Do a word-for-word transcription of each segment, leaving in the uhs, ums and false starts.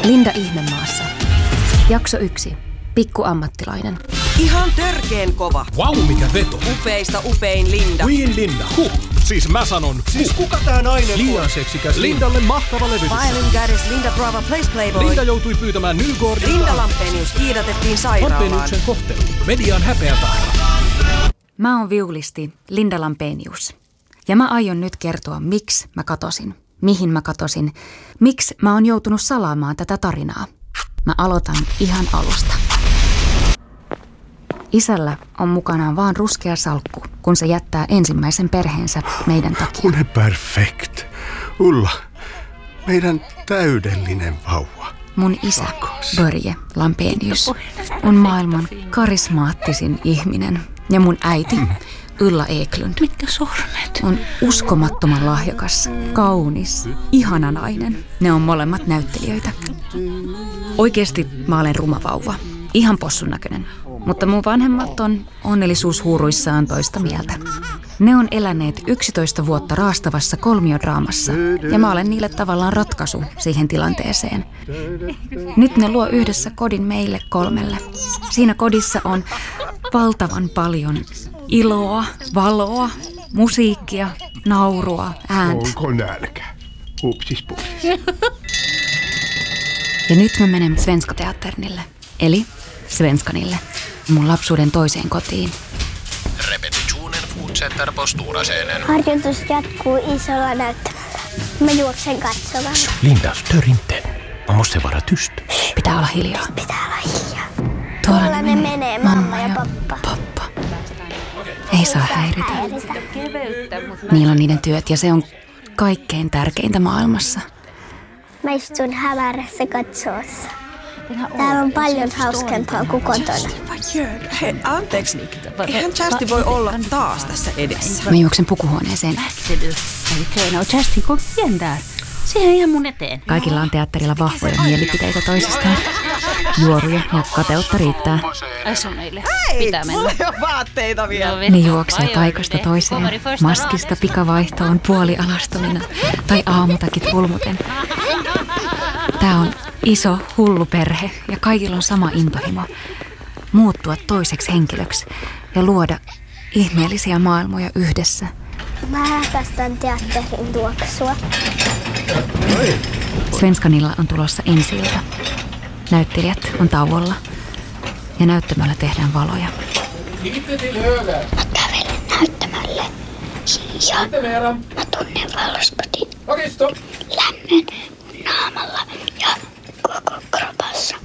Linda Ihmemaassa. Jakso yksi. Pikku ammattilainen. Ihan törkeen kova. Vau, wow, mikä veto. Upeista upein Linda. Queen Linda. Huh. Siis mä sanon. Siis huh. Kuka tää nainen Liian on? seksikäs. Lindalle mahtava levitys. Violin goddess Linda Brava plays Playboy. Linda joutui pyytämään Nygårdilta. Linda Lampenius kiidatettiin sairaalaan. Lampeniuksen kohtelu. Median häpeän tahra. Mä oon viulisti Linda Lampenius. Ja mä aion nyt kertoa, miksi mä katosin. Mihin mä katosin. Miksi mä oon joutunut salaamaan tätä tarinaa. Mä aloitan ihan alusta. Isällä on mukanaan vaan ruskea salkku, kun se jättää ensimmäisen perheensä meidän takia. Hun är perfekt. Ulla, meidän täydellinen vauva. Mun isä, Börje Lampenius, on maailman karismaattisin ihminen. Ja mun äiti, Ulla Eklund, mitkä sormet, on uskomattoman lahjakas, kaunis, ihana nainen. Ne on molemmat näyttelijöitä. Oikeesti mä olen ruma vauva. Ihan possun näköinen. Mutta mun vanhemmat on onnellisuushuuruissaan toista mieltä. Ne on eläneet yksitoista vuotta raastavassa kolmiodraamassa, ja mä olen niille tavallaan ratkaisu siihen tilanteeseen. Nyt ne luo yhdessä kodin meille kolmelle. Siinä kodissa on valtavan paljon iloa, valoa, musiikkia, naurua, ääntä. Onko nälkä? Hupsis pupsis. Ja nyt mä menen Svenska Teatternille, eli Svenskanille, mun lapsuuden toiseen kotiin. Repetitionen fortsätter på stora scenen. Harjoitus jatkuu isolla näyttämällä. Mä juoksen katsomaan. Linda, stör inte. Man måste vara tyst. Pitää olla hiljaa. Pitää olla hiljaa. Tuolla Tuolla ne menee mamma ja pappa. pappa. Ei saa häiritä. Niillä on niiden työt ja se on kaikkein tärkeintä maailmassa. Mä istun hämärässä katsoessa. Täällä on paljon hauskempaa kuin kotona. Hei, anteeksi. Eihän Chasti voi olla taas tässä edessä. Mä juoksen pukuhuoneeseen. Chasti, kom igen där. Siihen ihan mun eteen. Kaikilla on teatterilla vahvoja mielipiteitä toisistaan. Juoruja ja kateutta riittää. Ai se on meille. Hei, Pitää mennä. mulla ei ole vaatteita vielä. Ne juoksee paikasta toiseen. Maskista pikavaihtoon puolialastomina tai aamutakit hulmuten. Tää on iso, hullu perhe ja kaikilla on sama intohimo. Muuttua toiseksi henkilöksi ja luoda ihmeellisiä maailmoja yhdessä. Mä häpästän teatterin tuoksua. Svenskanilla on tulossa ensi-ilta. Näyttelijät on tauolla ja näyttämöllä tehdään valoja. Mä kävelen näyttämälle ja mä tunnen valospotin lämmön naamalla ja koko kropassa.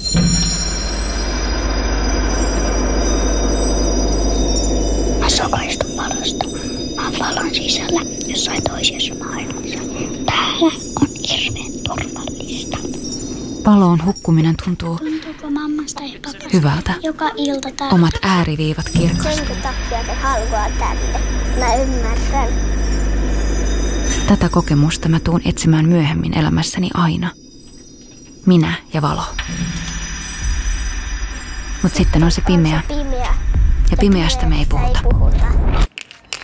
Mä sokaistun valosta. Mä oon valon sisällä jossain toisessa maailmassa. Täällä on hirveän turvallista. Valoon hukkuminen tuntuu Tuntuuko mammasta ja papasta hyvältä. joka ilta täällä? Omat ääriviivat kirkasta. Senkin takia te haluaa tänne. Mä ymmärrän. Tätä kokemusta mä tuun etsimään myöhemmin elämässäni aina. Minä ja valo. Mut sitten on se pimeä. On se pimeä. Ja pimeästä me ei puhuta. puhuta.